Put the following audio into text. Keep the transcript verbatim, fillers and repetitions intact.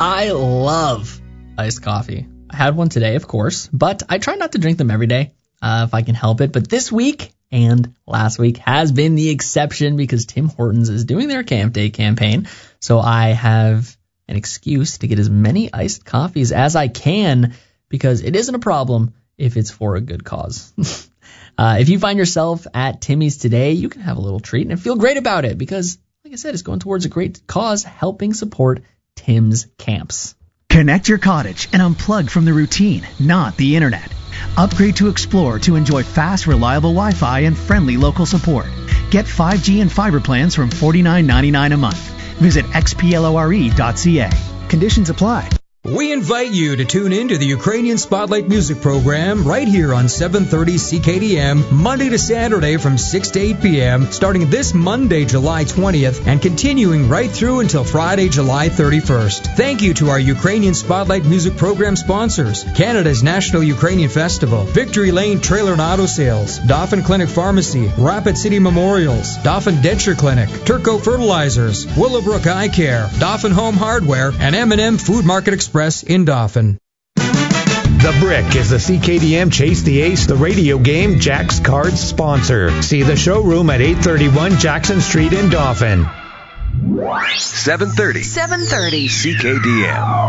I love iced coffee. I had one today, of course, but I try not to drink them every day uh, if I can help it. But this week and last week has been the exception because Tim Hortons is doing their Camp Day campaign. So I have an excuse to get as many iced coffees as I can because it isn't a problem if it's for a good cause. uh, if you find yourself at Timmy's today, you can have a little treat and feel great about it because, like I said, it's going towards a great cause, helping support Tim's camps. Connect your cottage and unplug from the routine, not the internet. Upgrade to Explore to enjoy fast, reliable Wi-Fi and friendly local support. Get five G and fiber plans from forty-nine ninety-nine a month. Visit x p lore dot c a. Conditions apply. We invite you to tune in to the Ukrainian Spotlight Music Program right here on seven thirty C K D M, Monday to Saturday from six to eight p.m., starting this Monday, July twentieth, and continuing right through until Friday, July thirty-first. Thank you to our Ukrainian Spotlight Music Program sponsors: Canada's National Ukrainian Festival, Victory Lane Trailer and Auto Sales, Dauphin Clinic Pharmacy, Rapid City Memorials, Dauphin Denture Clinic, Turco Fertilizers, Willowbrook Eye Care, Dauphin Home Hardware, and M and M Food Market Express in Dauphin. The Brick is the C K D M Chase the Ace, the radio game Jack's Cards sponsor. See the showroom at eight thirty-one Jackson Street in Dauphin. seven thirty. seven thirty. C K D M.